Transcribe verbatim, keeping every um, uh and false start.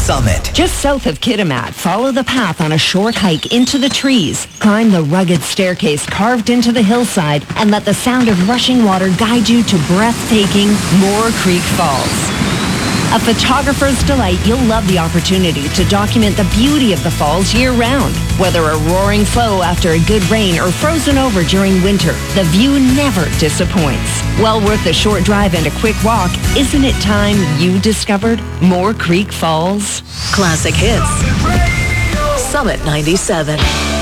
Summit. Just south of Kitimat, follow the path on a short hike into the trees. Climb the rugged staircase carved into the hillside and let the sound of rushing water guide you to breathtaking Moore Creek Falls. A photographer's delight, you'll love the opportunity to document the beauty of the falls year-round. Whether a roaring flow after a good rain or frozen over during winter, the view never disappoints. Well worth a short drive and a quick walk, isn't it time you discovered Moore Creek Falls? Classic Hits. Summit ninety-seven.